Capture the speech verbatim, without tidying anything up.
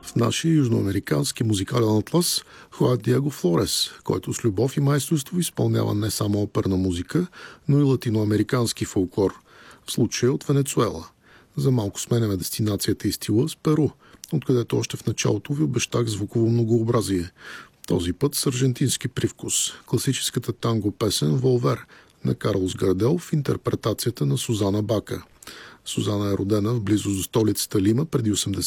в нашия южноамерикански музикален атлас Хуан Диего Флорес, който с любов и майсторство изпълнява не само оперна музика, но и латиноамерикански фолклор, в случая от Венецуела. За малко сменяме дестинацията и стила с Перу, откъдето още в началото ви обещах звуково многообразие. Този път с аржентински привкус. Класическата танго песен «Волвер» на Карлос Гардел в интерпретацията на Сузана Бака. Сузана е родена в близост до столицата Лима преди осемдесет